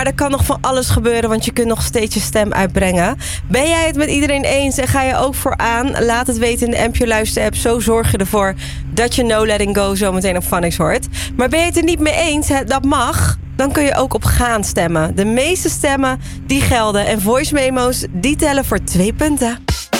Maar er kan nog van alles gebeuren, want je kunt nog steeds je stem uitbrengen. Ben jij het met iedereen eens en ga je ook vooraan? Laat het weten in de NPO Luister app. Zo zorg je ervoor dat je No Letting Go zo meteen op Phonics hoort. Maar ben je het er niet mee eens? Dat mag. Dan kun je ook op gaan stemmen. De meeste stemmen, die gelden. En voice memo's, die tellen voor 2 punten.